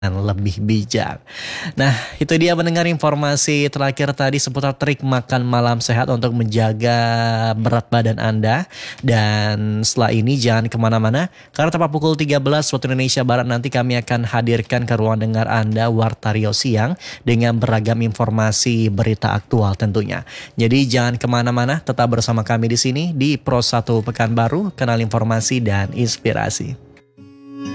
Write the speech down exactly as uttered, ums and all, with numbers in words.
lebih bijak. Nah, itu dia mendengar informasi terakhir tadi seputar trik makan malam sehat untuk menjaga berat badan Anda. Dan setelah ini jangan kemana-mana, karena tepat pukul tiga belas waktu Indonesia Barat nanti kami akan hadirkan ke ruang dengar Anda Warta Rio Siang dengan beragam informasi berita aktual tentunya. Jadi jangan kemana-mana, tetap bersama kami di sini di Pro satu Pekanbaru, kanal informasi dan inspirasi.